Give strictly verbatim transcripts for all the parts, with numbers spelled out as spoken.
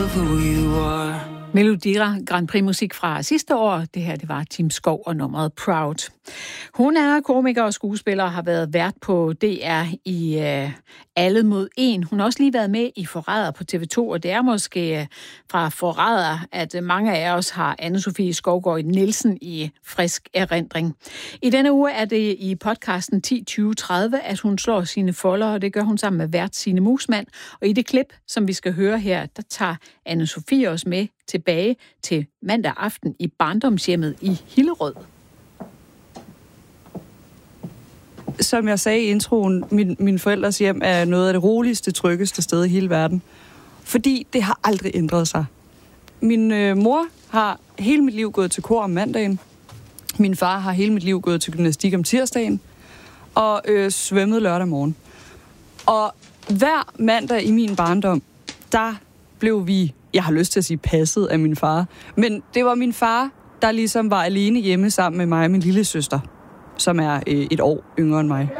Melodi Grand Prix musik fra sidste år. Det her, det var Tim Skov og nummeret Proud. Hun er komiker og skuespiller og har været vært på D R i uh, Alle mod en. Hun har også lige været med i Forræder på T V to, og det er måske uh, fra Forræder, at uh, mange af os har Anne-Sophie Skovgaard Nielsen i frisk erindring. I denne uge er det i podcasten ti tyve tredive, at hun slår sine folder, og det gør hun sammen med vært Signe Musmann. Og i det klip, som vi skal høre her, der tager Anne-Sophie os med tilbage til mandag aften i barndomshjemmet i Hillerød. Som jeg sagde i introen, min, min forældres hjem er noget af det roligste, tryggeste sted i hele verden. Fordi det har aldrig ændret sig. Min øh, mor har hele mit liv gået til kor om mandagen. Min far har hele mit liv gået til gymnastik om tirsdagen. Og øh, svømmet lørdag morgen. Og hver mandag i min barndom, der blev vi, jeg har lyst til at sige passet af min far. Men det var min far, der ligesom var alene hjemme sammen med mig og min lille søster, som er øh, et år yngre end mig.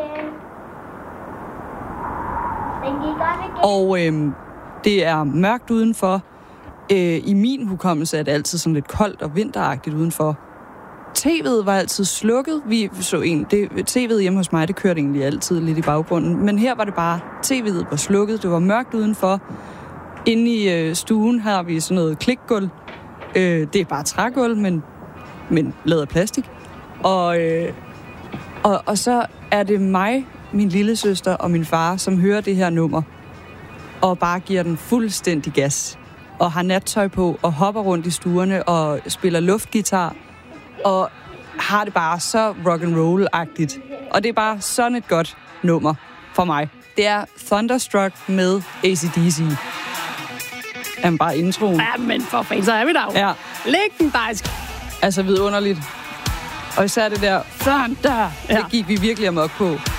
Og øh, det er mørkt udenfor. Øh, I min hukommelse er det altid sådan lidt koldt og vinteragtigt udenfor. T V'et var altid slukket. Vi så en, det, T V'et hjemme hos mig, det kørte egentlig altid lidt i baggrunden. Men her var det bare, T V'et var slukket, det var mørkt udenfor. Inde i øh, stuen har vi sådan noget klikgulv. Øh, det er bare trægulv, men, men lavet af plastik. Og, øh, og, og så er det mig, min lille søster og min far, som hører det her nummer. Og bare giver den fuldstændig gas. Og har nattøj på og hopper rundt i stuerne og spiller luftgitar. Og har det bare så rock and roll-agtigt. Og det er bare sådan et godt nummer for mig. Det er Thunderstruck med A C D C. Jamen bare introen. Ja, men for fanden, så er vi der. Ja. Legendarisk. Altså vidunderligt. Og især det der Thunder, ja. Det gik vi virkelig amok på.